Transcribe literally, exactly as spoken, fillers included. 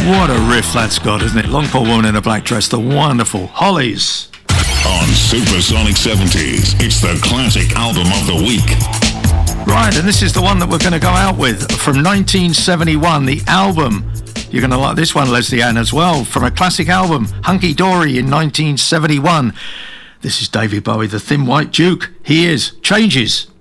What a riff that's got, isn't it? Long Pole Woman in a Black Dress, the wonderful Hollies. On Supersonic seventies, it's the classic album of the week. Right, and this is the one that we're going to go out with from nineteen seventy-one, the album. You're going to like this one, Leslie Ann, as well, from a classic album, Hunky Dory in nineteen seventy-one. This is David Bowie, the Thin White Duke. He is Changes.